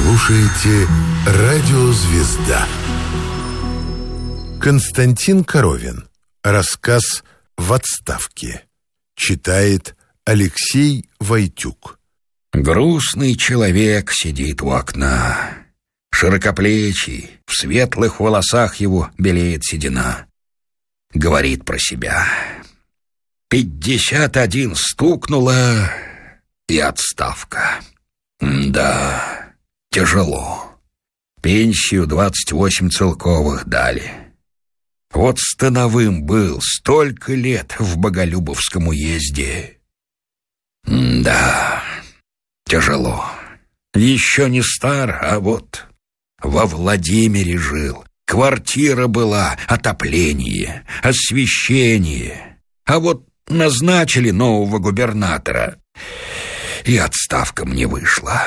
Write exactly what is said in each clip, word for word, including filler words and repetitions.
слушаете «Радио Звезда». Константин Коровин. Рассказ «В отставке». Читает Алексей Войтюк. Грустный человек сидит у окна. Широкоплечий, в светлых волосах его белеет седина. Говорит про себя. Пятьдесят один стукнуло, и отставка. Да, тяжело. Пенсию двадцать восемь целковых дали. Вот становым был столько лет в Боголюбовском уезде. Да, тяжело. Еще не стар, а вот во Владимире жил. Квартира была, отопление, освещение. А вот назначили нового губернатора, и отставка мне вышла.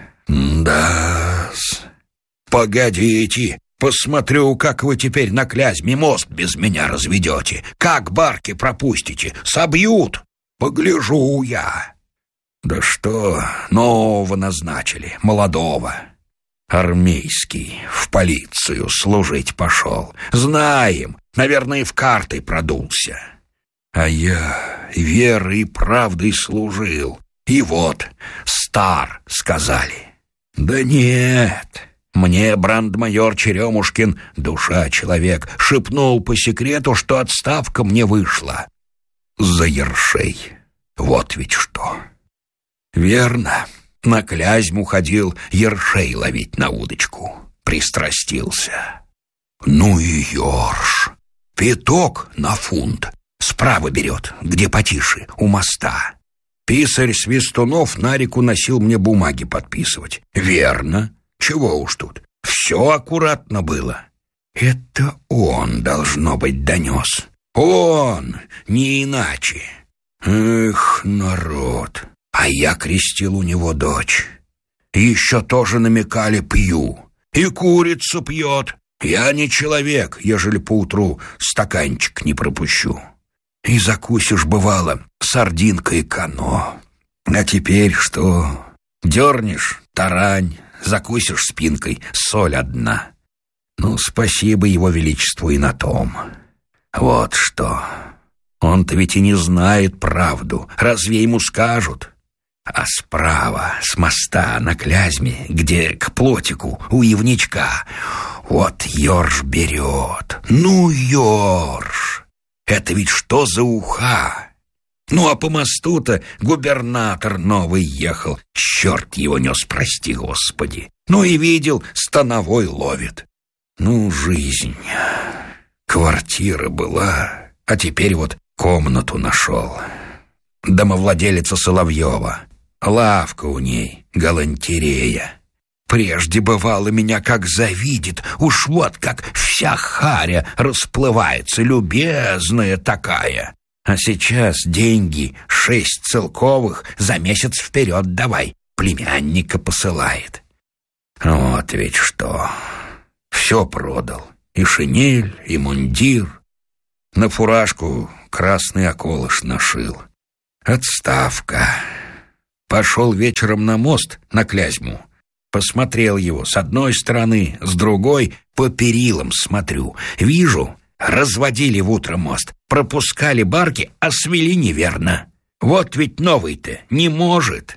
Да-с. Погодите, посмотрю, как вы теперь на Клязьме мост без меня разведете. Как барки пропустите, собьют. Погляжу я. Да что, нового назначили, молодого. Армейский, в полицию служить пошел. Знаем, наверное, в карты продулся. А я верой и правдой служил. И вот, стар, сказали. Да нет, мне брандмайор Черемушкин, душа человек, шепнул по секрету, что отставка мне вышла. За ершей. Вот ведь что. Верно. На Клязьму ходил ершей ловить на удочку. Пристрастился. Ну и ерш. Пяток на фунт. Справа берет, где потише, у моста. Писарь Свистунов на реку носил мне бумаги подписывать. Верно. Чего уж тут. Все аккуратно было. Это он, должно быть, донес. Он, не иначе. Эх, народ. А я крестил у него дочь. Еще тоже намекали, пью. И курицу пьет. Я не человек, ежели поутру стаканчик не пропущу. И закусишь, бывало, сардинкой кано. А теперь что? Дернешь — тарань, закусишь спинкой — соль одна. Ну, спасибо его величеству и на том. Вот что. Он-то ведь и не знает правду. Разве ему скажут? А справа, с моста на Клязьме, где к плотику у Ивничка, вот ёрш берет. Ну, ёрш! Это ведь что за уха? Ну, а по мосту-то губернатор новый ехал. Черт его нес, прости господи. Ну и видел, становой ловит. Ну, жизнь. Квартира была, а теперь вот комнату нашел. Домовладелица Соловьева. Лавка у ней, галантерея. Прежде бывало меня как завидит, уж вот как вся харя расплывается, любезная такая. А сейчас деньги шесть целковых за месяц вперед давай, племянника посылает. Вот ведь что. Все продал, и шинель, и мундир. На фуражку красный околыш нашил. Отставка. Пошел вечером на мост, на Клязьму. Посмотрел его с одной стороны, с другой по перилам смотрю. Вижу, разводили в утро мост, пропускали барки, а свели неверно. Вот ведь новый-то не может.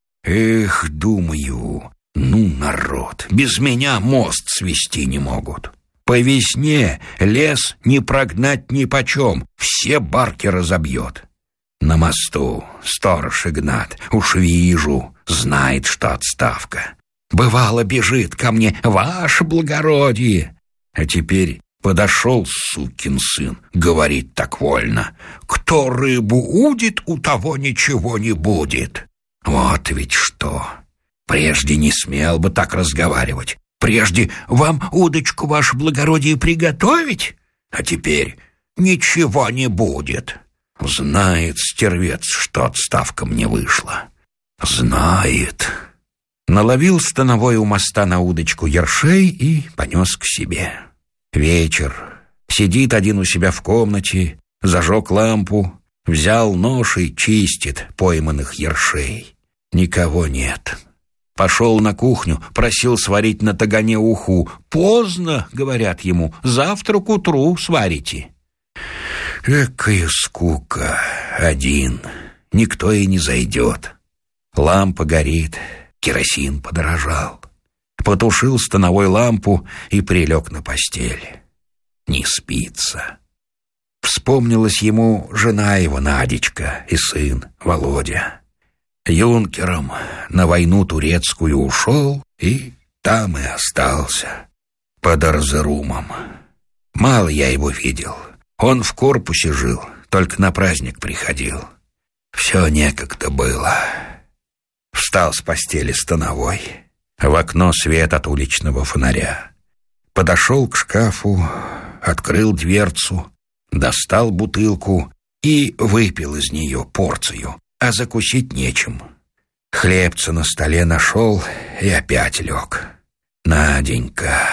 Эх, думаю, ну, народ, без меня мост свести не могут. По весне лес не прогнать нипочем, все барки разобьет. На мосту сторож Игнат, уж вижу, знает, что отставка. Бывало, бежит ко мне: «Ваше благородие!» А теперь подошел сукин сын, говорит так вольно: «Кто рыбу удит, у того ничего не будет». Вот ведь что! Прежде не смел бы так разговаривать. Прежде: «Вам удочку, ваше благородие, приготовить?» А теперь: «Ничего не будет». Знает стервец, что отставка мне вышла. Знает. Наловил становой у моста на удочку ершей и понес к себе. Вечер. Сидит один у себя в комнате, зажег лампу, взял нож и чистит пойманных ершей. Никого нет. Пошел на кухню, просил сварить на тагане уху. «Поздно», — говорят ему, — «завтра к утру сварите». Экая скука, один, никто и не зайдет. Лампа горит, керосин подорожал. Потушил становой лампу и прилег на постель. Не спится. Вспомнилась ему жена его, Надечка, и сын, Володя. Юнкером на войну турецкую ушел и там и остался, под Эрзерумом. Мало я его видел. Он в корпусе жил, только на праздник приходил. Все некогда было. Встал с постели становой. В окно свет от уличного фонаря. Подошел к шкафу, открыл дверцу, достал бутылку и выпил из нее порцию, а закусить нечем. Хлебца на столе нашел и опять лег. «Наденька,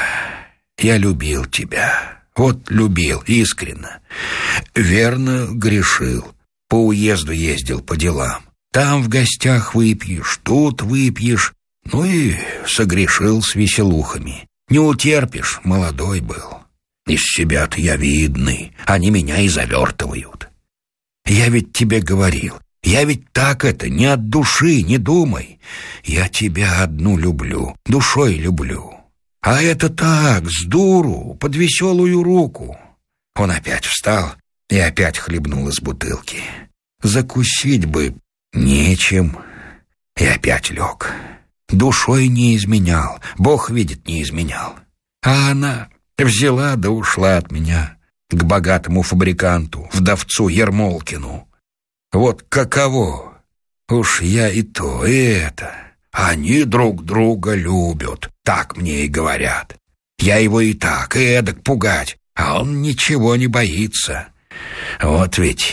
я любил тебя, вот любил искренно. Верно, грешил, по уезду ездил по делам. Там в гостях выпьешь, тут выпьешь, ну и согрешил с веселухами. Не утерпишь, молодой был. Из себя-то я видный, они меня и завертывают. Я ведь тебе говорил, я ведь так это, не от души, не думай. Я тебя одну люблю, душой люблю. А это так, с дуру, под веселую руку». Он опять встал и опять хлебнул из бутылки. Закусить бы нечем. И опять лег. Душой не изменял, Бог видит, не изменял. А она взяла да ушла от меня к богатому фабриканту, вдовцу Ермолкину. Вот каково! Уж я и то, и это. Они друг друга любят, так мне и говорят. Я его и так, и эдак пугать, а он ничего не боится. Вот ведь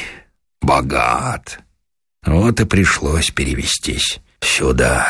богат. Вот и пришлось перевестись сюда.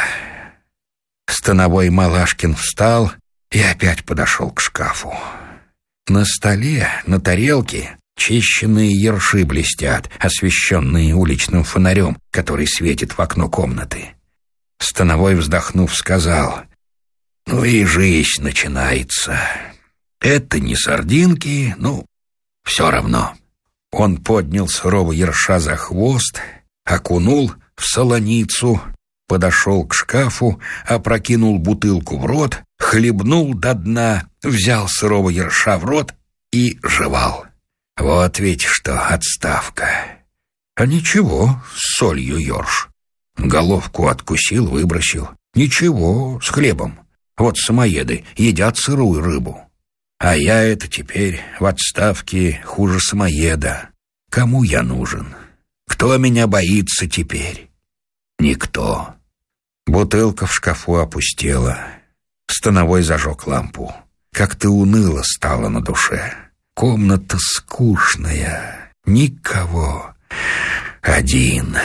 Становой Малашкин встал и опять подошел к шкафу. На столе, на тарелке чищенные ерши блестят, освещенные уличным фонарем, который светит в окно комнаты. Становой, вздохнув, сказал: «Ну и жизнь начинается. Это не сардинки, ну, все равно». Он поднял сырого ерша за хвост, окунул в солоницу, подошел к шкафу, опрокинул бутылку в рот, хлебнул до дна, взял сырого ерша в рот и жевал. Вот ведь что отставка. А ничего, с солью ерш. Головку откусил, выбросил. Ничего, с хлебом. Вот самоеды едят сырую рыбу. А я это теперь в отставке хуже самоеда. Кому я нужен? Кто меня боится теперь? Никто. Бутылка в шкафу опустела. Становой зажег лампу. Как-то уныло стало на душе. Комната скучная. Никого. Один.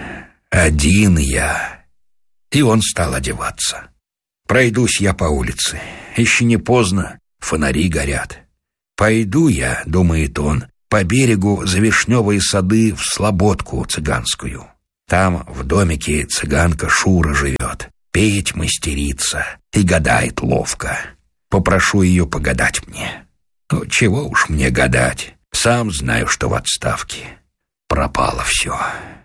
Один я. И он стал одеваться. Пройдусь я по улице. Еще не поздно, фонари горят. Пойду я, думает он, по берегу за вишневые сады в слободку цыганскую. Там в домике цыганка Шура живет, петь мастерица и гадает ловко. Попрошу ее погадать мне. Ну, чего уж мне гадать, сам знаю, что в отставке. Пропало все.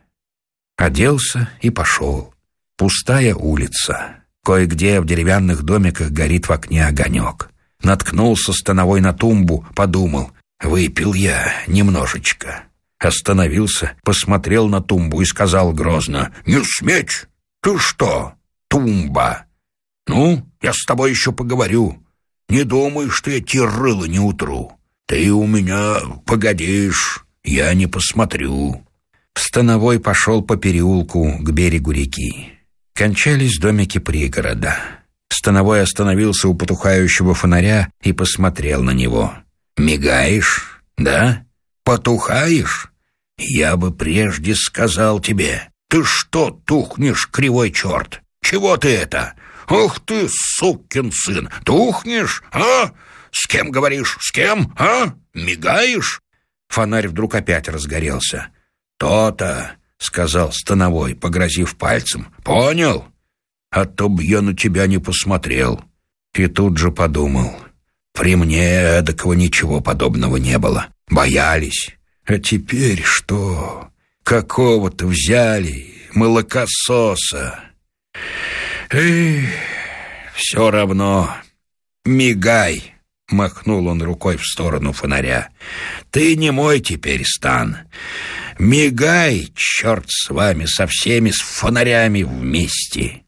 Оделся и пошел. Пустая улица. Кое-где в деревянных домиках горит в окне огонек. Наткнулся становой на тумбу, подумал: выпил я немножечко. Остановился, посмотрел на тумбу и сказал грозно: «Не сметь! Ты что, тумба? Ну, я с тобой еще поговорю. Не думай, что я тебе рыло не утру. Ты у меня погодишь, я не посмотрю». Становой пошел по переулку к берегу реки. Кончались домики пригорода. Становой остановился у потухающего фонаря и посмотрел на него. «Мигаешь, да? Потухаешь? Я бы прежде сказал тебе. Ты что тухнешь, кривой черт? Чего ты это? Ох ты, сукин сын, тухнешь, а? С кем говоришь, с кем, а? Мигаешь?» Фонарь вдруг опять разгорелся. «То-то», — сказал Становой, погрозив пальцем. «Понял? а то б я на тебя не посмотрел». И тут же подумал: при мне эдакого ничего подобного не было. Боялись. А теперь что? Какого-то взяли молокососа. Эх, все равно. Мигай, махнул он рукой в сторону фонаря. Ты не мой теперь, Стан. Мигай, черт с вами, со всеми, с фонарями вместе.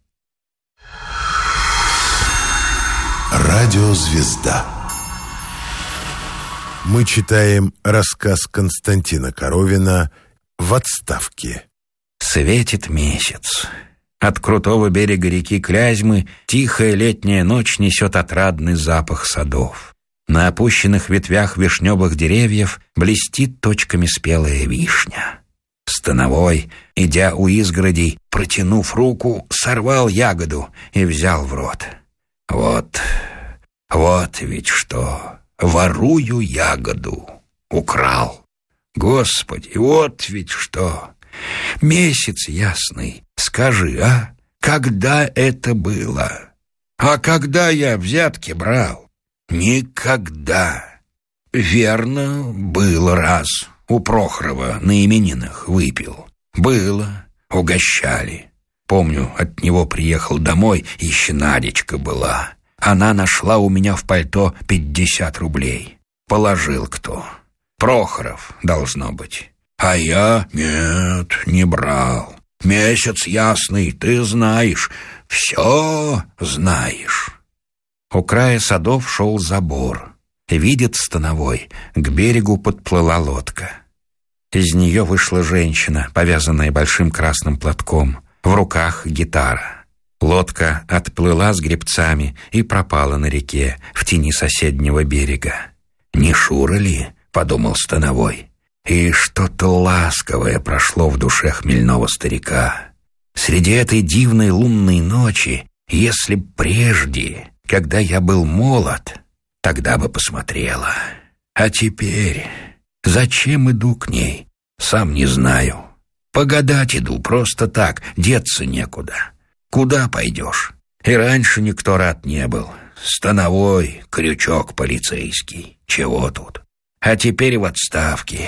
Радиозвезда. Мы читаем рассказ Константина Коровина «В отставке». Светит месяц. От крутого берега реки Клязьмы тихая летняя ночь несет отрадный запах садов. На опущенных ветвях вишневых деревьев блестит точками спелая вишня. Становой, идя у изгородей, протянув руку, сорвал ягоду и взял в рот. Вот, вот ведь что, ворую ягоду, украл. Господи, вот ведь что. Месяц ясный, скажи, а, когда это было? А когда я взятки брал? Никогда. Верно, было раз, у Прохорова на именинах выпил. Было, угощали. Помню, от него приехал домой, еще Надечка была. Она нашла у меня в пальто пятьдесят рублей. Положил кто? Прохоров, должно быть. А я, нет, не брал. Месяц ясный, ты знаешь, все знаешь. У края садов шел забор. Видит Становой, к берегу подплыла лодка. Из нее вышла женщина, повязанная большим красным платком. В руках гитара. Лодка отплыла с гребцами и пропала на реке, в тени соседнего берега. «Не Шура ли?» — подумал Становой. И что-то ласковое прошло в душе хмельного старика. Среди этой дивной лунной ночи, если б прежде, когда я был молод, тогда бы посмотрела. А теперь зачем иду к ней, сам не знаю. Погадать иду просто так, деться некуда. Куда пойдешь? И раньше никто рад не был. Становой, крючок полицейский. Чего тут? А теперь в отставке.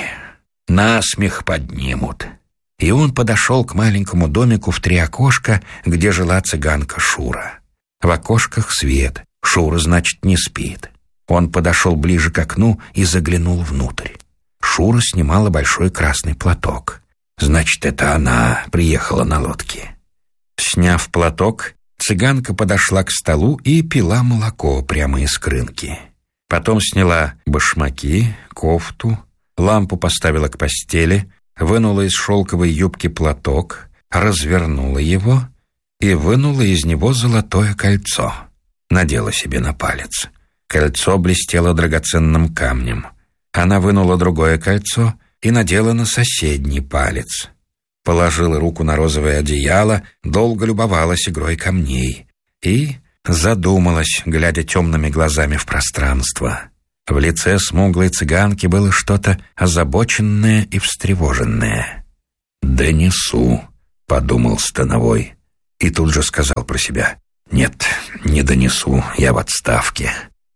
Насмех поднимут. И он подошел к маленькому домику в три окошка, где жила цыганка Шура. В окошках свет. Шура, значит, не спит. Он подошел ближе к окну и заглянул внутрь. Шура снимала большой красный платок. Значит, это она приехала на лодке. Сняв платок, цыганка подошла к столу и пила молоко прямо из крынки. Потом сняла башмаки, кофту, лампу поставила к постели, вынула из шелковой юбки платок, развернула его и вынула из него золотое кольцо. Надела себе на палец. Кольцо блестело драгоценным камнем. Она вынула другое кольцо и надела на соседний палец. Положила руку на розовое одеяло, долго любовалась игрой камней и задумалась, глядя темными глазами в пространство. В лице смуглой цыганки было что-то озабоченное и встревоженное. «Донесу», — подумал Становой, и тут же сказал про себя: «Нет, не донесу, я в отставке.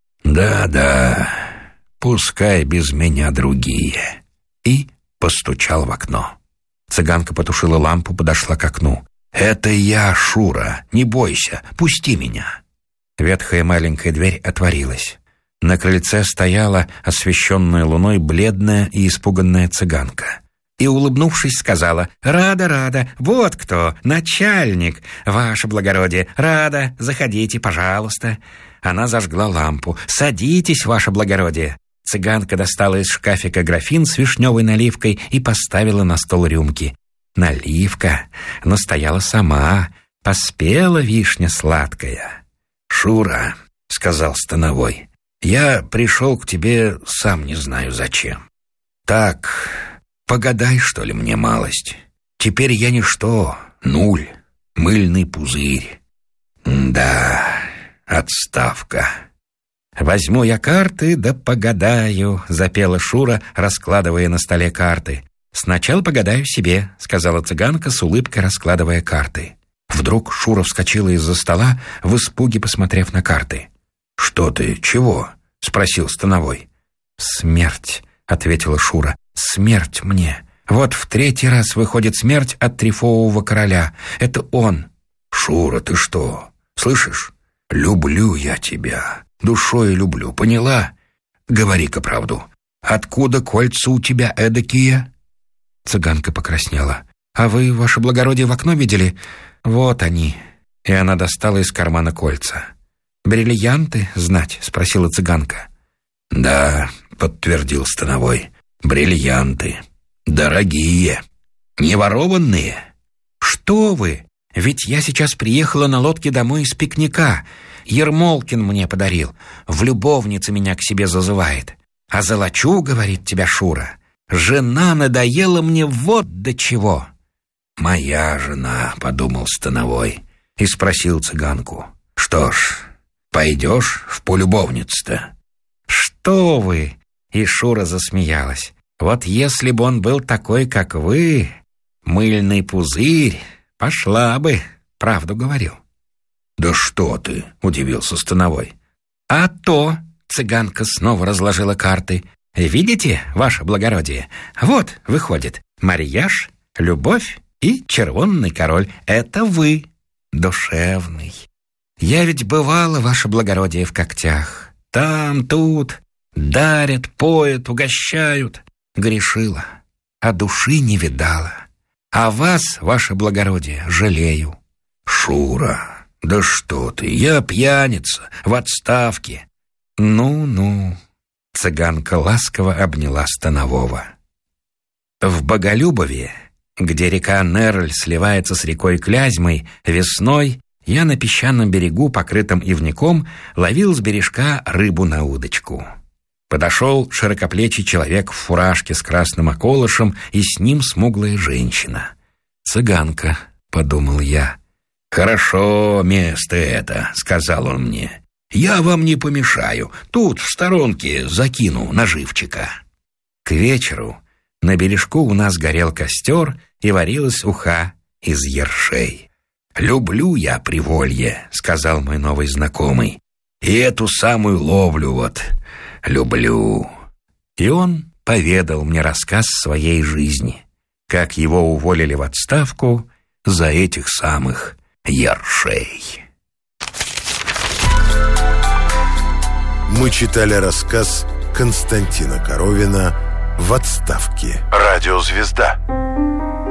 Да-да, пускай без меня другие». И постучал в окно. Цыганка потушила лампу, подошла к окну. «Это я, Шура, не бойся, пусти меня». Ветхая маленькая дверь отворилась. На крыльце стояла, освещенная луной, бледная и испуганная цыганка. И, улыбнувшись, сказала: «Рада, рада, вот кто, начальник, ваше благородие, рада, заходите, пожалуйста». Она зажгла лампу. «Садитесь, ваше благородие». Цыганка достала из шкафика графин с вишневой наливкой и поставила на стол рюмки. Наливка настояла сама, поспела вишня сладкая. «Шура», — сказал Становой, — «я пришел к тебе сам не знаю зачем. Так, погадай, что ли, мне малость. Теперь я ничто, нуль, мыльный пузырь. Да, отставка». «Возьму я карты, да погадаю», — запела Шура, раскладывая на столе карты. «Сначала погадаю себе», — сказала цыганка с улыбкой, раскладывая карты. Вдруг Шура вскочила из-за стола, в испуге посмотрев на карты. «Что ты? Чего?» — спросил Становой. «Смерть», — ответила Шура. «Смерть мне. Вот в третий раз выходит смерть от трифового короля. Это он». «Шура, ты что? Слышишь? Люблю я тебя. Душой люблю, поняла? Говори-ка правду. Откуда кольца у тебя эдакие?» Цыганка покраснела. «А вы, ваше благородие, в окно видели? Вот они». И она достала из кармана кольца. «Бриллианты, знать?» — спросила цыганка. «Да», — подтвердил Становой, — «бриллианты. Дорогие. Не ворованные?» «Что вы? Ведь я сейчас приехала на лодке домой из пикника. Ермолкин мне подарил. В любовнице меня к себе зазывает. А золочу, говорит, тебя, Шура. Жена надоела мне вот до чего». «Моя жена», — подумал Становой и спросил цыганку. «Что ж, пойдешь в полюбовниц-то?» «Что вы?» — и Шура засмеялась. «Вот если бы он был такой, как вы, мыльный пузырь, пошла бы, правду говорю». «Да что ты?» — удивился Становой. «А то», — цыганка снова разложила карты. «Видите, ваше благородие? Вот, выходит, марьяж, любовь и червонный король. Это вы, душевный. Я ведь бывала, ваше благородие, в когтях. Там, тут, дарят, поят, угощают. Грешила, а души не видала. А вас, ваше благородие, жалею». «Шура, да что ты, я пьяница, в отставке». «Ну-ну», — цыганка ласково обняла Станового. В Боголюбове, где река Нерль сливается с рекой Клязьмой, весной я на песчаном берегу, покрытом ивняком, ловил с бережка рыбу на удочку. Подошел широкоплечий человек в фуражке с красным околышем, и с ним смуглая женщина. «Цыганка», — подумал я. «Хорошо место это», — сказал он мне. «Я вам не помешаю, тут в сторонке закину наживчика». К вечеру на бережку у нас горел костер и варилась уха из ершей. «Люблю я приволье», — сказал мой новый знакомый. «И эту самую ловлю вот люблю». И он поведал мне рассказ своей жизни, как его уволили в отставку за этих самых ершей. Мы читали рассказ Константина Коровина «В отставке». Радиозвезда.